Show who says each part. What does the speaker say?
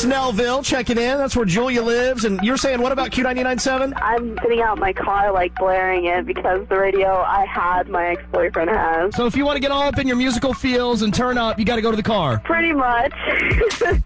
Speaker 1: Snellville checking in. That's where Julia lives. And you're saying, what about Q99.7?
Speaker 2: I'm sitting out in my car, like, blaring it because the radio I had, my ex-boyfriend has.
Speaker 1: So if you want to get all up in your musical feels and turn up, you got to go to the car.
Speaker 2: Pretty much.